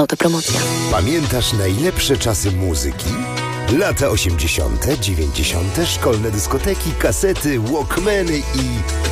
Autopromocja. Pamiętasz najlepsze czasy muzyki? Lata 80., 90., szkolne dyskoteki, kasety, walkmany i